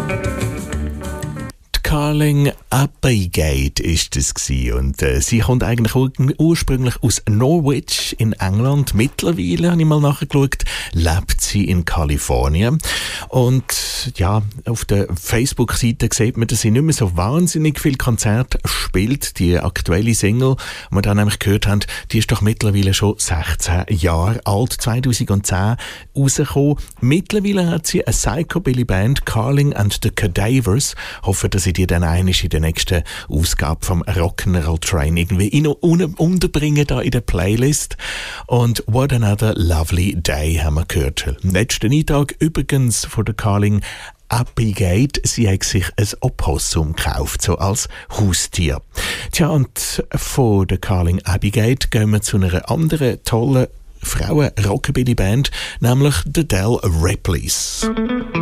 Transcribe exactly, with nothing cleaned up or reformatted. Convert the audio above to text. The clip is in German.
Carling Applegate ist es gsi und äh, sie kommt eigentlich ur- ursprünglich aus Norwich in England. Mittlerweile, habe ich mal nachgeschaut, lebt sie in Kalifornien. Und ja, auf der Facebook-Seite sieht man, dass sie nicht mehr so wahnsinnig viel Konzerte spielt. Die aktuelle Single, die wir dann nämlich gehört haben, die ist doch mittlerweile schon sechzehn Jahre alt, zweitausendzehn rausgekommen. Mittlerweile hat sie eine Psychobilly-Band, Carling and the Cadavers. Hoffe, dass ich die dann einmal in der nächsten Ausgabe vom Rock'n'Roll Train irgendwie in- un- unterbringen da in der Playlist. Und What Another Lovely Day haben wir gehört. Letzten Eintrag übrigens von der Carling Applegate, sie hat sich ein Opossum gekauft, so als Haustier. Tja, und von der Carling Applegate gehen wir zu einer anderen tollen Frauen-Rockabilly-Band, nämlich The Del Ripleys.